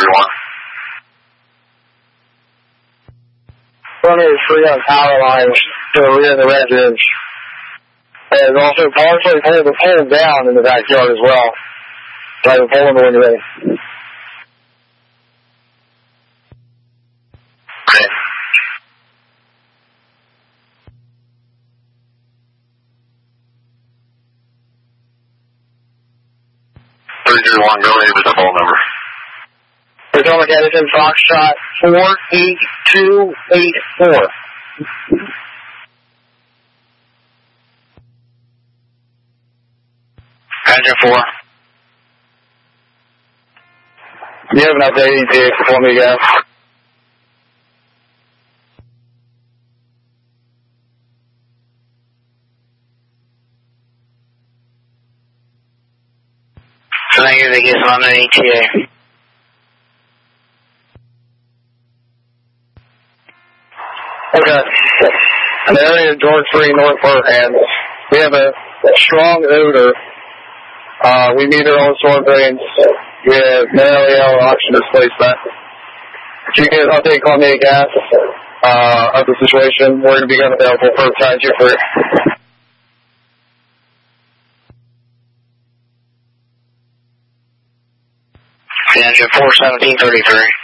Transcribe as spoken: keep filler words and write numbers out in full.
thirty-one. Runner is free on power lines to the rear of the residence. And also partially pulled the pole down in the backyard as well. Try to pull in the window. Okay. three three one, go ahead with the phone number. Potomac Edison Foxtrot four eight two eight four. Engine four. Do you have an update E T A for me, guys? So thank you, they get on an E T A. Okay. An area of George three North Burkham. We have a strong odor. Uh, we meter all the storm drains. We have manually oxygen displacement. If you get an update, call me gas uh, of the situation. We're going to be available for time two free. Engine four seventeen thirty-three.